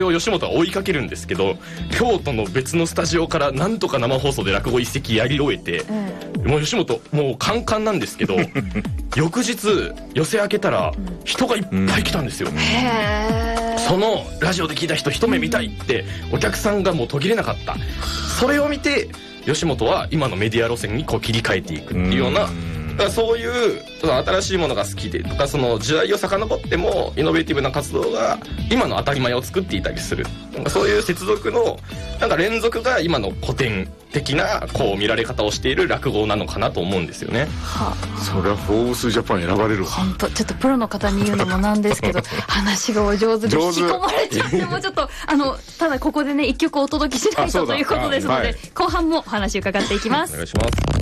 吉本は追いかけるんですけど、京都の別のスタジオからなんとか生放送で落語一席やり終えて、もう吉本もうカンカンなんですけど翌日寄せ開けたら人がいっぱい来たんですよ。そのラジオで聞いた人一目見たいってお客さんがもう途切れなかった。それを見て吉本は今のメディア路線にこう切り替えていくっていうような、だからそういう新しいものが好きでとか、その時代を遡ってもイノベーティブな活動が今の当たり前を作っていたりする、なんかそういう接続のなんか連続が今の古典的なこう見られ方をしている落語なのかなと思うんですよね。 それはフォーブスジャパン選ばれるわ。 本当ちょっとプロの方に言うのもなんですけど話がお上手で引き込まれちゃってもうちょっとただここでね一曲お届けしないとということですので、後半もお話伺っていきます。 お願いします。